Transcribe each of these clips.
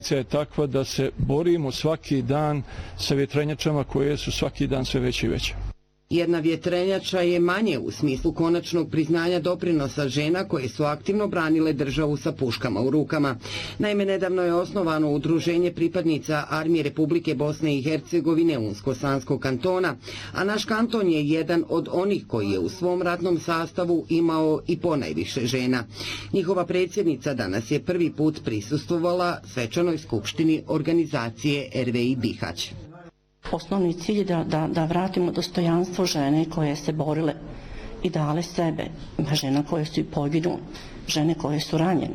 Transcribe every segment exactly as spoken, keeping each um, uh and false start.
Situacija je takva da se borimo svaki dan sa vjetrenjačama koje su svaki dan sve veće i veće. Jedna vjetrenjača je manje u smislu konačnog priznanja doprinosa žena koje su aktivno branile državu sa puškama u rukama. Naime, nedavno je osnovano udruženje pripadnica Armije Republike Bosne i Hercegovine Unsko-Sanskog kantona, a naš kanton je jedan od onih koji je u svom ratnom sastavu imao i ponajviše žena. Njihova predsjednica danas je prvi put prisustvovala svečanoj skupštini organizacije R V I Bihać. Osnovni cilj je da, da, da vratimo dostojanstvo žene koje se borile i dale sebe, žena koje su i poginule, žene koje su ranjene.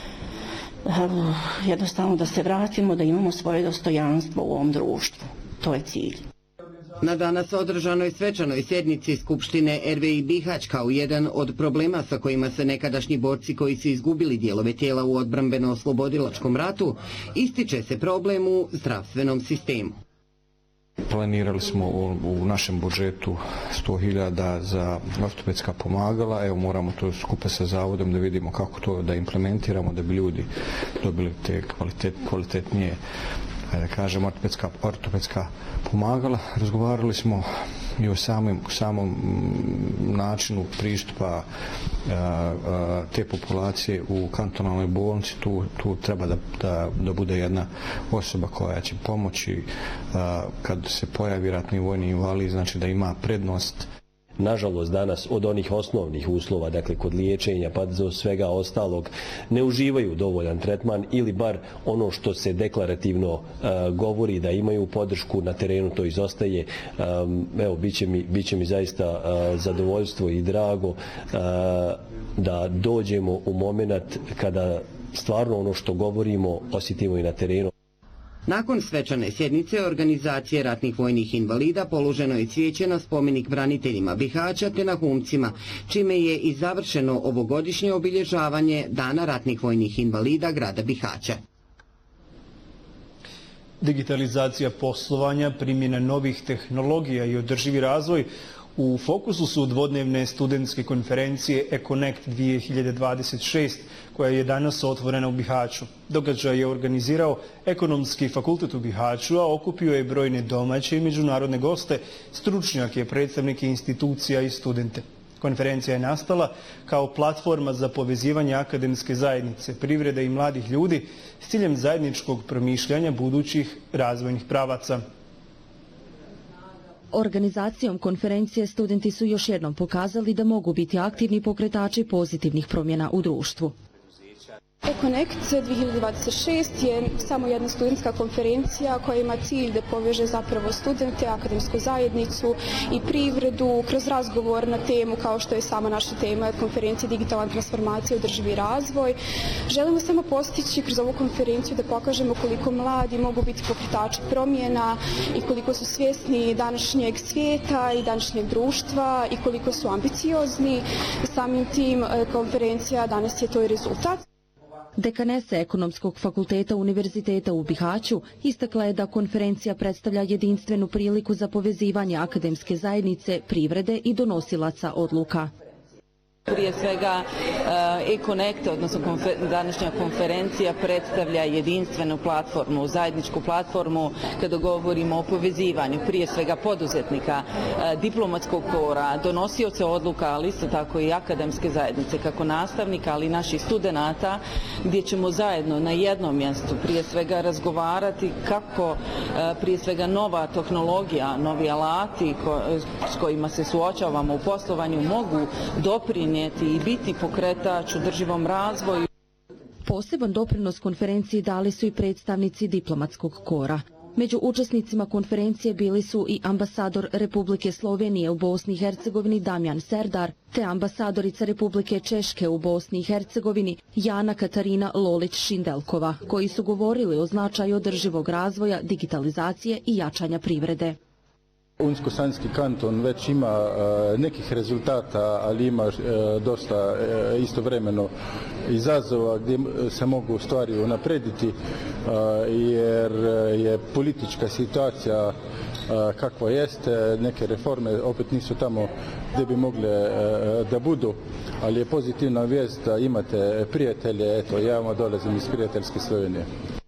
Jednostavno da se vratimo, da imamo svoje dostojanstvo u ovom društvu. To je cilj. Na danas održanoj svečanoj sjednici Skupštine R V I Bihać kao jedan od problema sa kojima se nekadašnji borci koji su izgubili dijelove tijela u odbrambeno-oslobodilačkom ratu, ističe se problem u zdravstvenom sistemu. Planirali smo u, u našem budžetu sto hiljada za ortopedska pomagala. Evo, moramo to skupa sa zavodom da vidimo kako to da implementiramo, da bi ljudi dobili te kvalitet, kvalitetnije da kažem, ortopedska, ortopedska pomagala. Razgovarali smo i o samom, samom načinu pristupa a, a, te populacije u kantonalnoj bolnici. Tu, tu treba da, da, da bude jedna osoba koja će pomoći a, kad se pojavi ratni vojni invalid, znači da ima prednost. Nažalost, danas od onih osnovnih uslova, dakle kod liječenja pa do svega ostalog, ne uživaju dovoljan tretman ili bar ono što se deklarativno uh, govori da imaju podršku na terenu, to izostaje. Um, evo, bit će mi, bit će mi zaista uh, zadovoljstvo i drago uh, da dođemo u moment kada stvarno ono što govorimo osjetimo i na terenu. Nakon svečane sjednice organizacije ratnih vojnih invalida položeno je cvijeće na spomenik braniteljima Bihaća te na Humcima, čime je i završeno ovogodišnje obilježavanje Dana ratnih vojnih invalida grada Bihaća. Digitalizacija poslovanja, primjena novih tehnologija i održivi razvoj u fokusu su dvodnevne studentske konferencije Econnect dvije hiljade dvadeset šest, koja je danas otvorena u Bihaću. Događaj je organizirao Ekonomski fakultet u Bihaću, a okupio je brojne domaće i međunarodne goste, stručnjake, predstavnike institucija i studente. Konferencija je nastala kao platforma za povezivanje akademske zajednice, privrede i mladih ljudi s ciljem zajedničkog promišljanja budućih razvojnih pravaca. Organizacijom konferencije studenti su još jednom pokazali da mogu biti aktivni pokretači pozitivnih promjena u društvu. Econnect dvije hiljade dvadeset šest je samo jedna studentska konferencija koja ima cilj da poveže zapravo studente, akademsku zajednicu i privredu kroz razgovor na temu kao što je sama naša tema konferencije Digitalna transformacija i održivi razvoj. Želimo samo postići kroz ovu konferenciju da pokažemo koliko mladi mogu biti pokretači promjena i koliko su svjesni današnjeg svijeta i današnjeg društva i koliko su ambiciozni. Samim tim konferencija danas je to i rezultat. Dekanesa Ekonomskog fakulteta Univerziteta u Bihaću istakla je da konferencija predstavlja jedinstvenu priliku za povezivanje akademske zajednice, privrede i donosilaca odluka. Prije svega Econnect, odnosno konfer, današnja konferencija predstavlja jedinstvenu platformu, zajedničku platformu kada govorimo o povezivanju prije svega poduzetnika, diplomatskog kora, donosioca odluka, ali isto tako i akademske zajednice, kako nastavnika, ali i naših studenata, gdje ćemo zajedno na jednom mjestu prije svega razgovarati kako prije svega nova tehnologija, novi alati ko, s kojima se suočavamo u poslovanju mogu doprinijeti i biti pokretač u održivom razvoju. Poseban doprinos konferenciji dali su i predstavnici diplomatskog kora. Među učesnicima konferencije bili su i ambasador Republike Slovenije u Bosni i Hercegovini Damjan Serdar, te ambasadorica Republike Češke u Bosni i Hercegovini Jana Katarina Lolić-Šindelkova, koji su govorili o značaju održivog razvoja, digitalizacije i jačanja privrede. Unsko-Sanski kanton već ima uh, nekih rezultata, ali ima uh, dosta uh, istovremeno izazova gdje se mogu stvari unaprediti, uh, jer je politička situacija uh, kakva jeste, neke reforme opet nisu tamo gdje bi mogle uh, da budu, ali je pozitivna vijest da imate prijatelje, eto ja vam dolazim iz prijateljske Slovenije.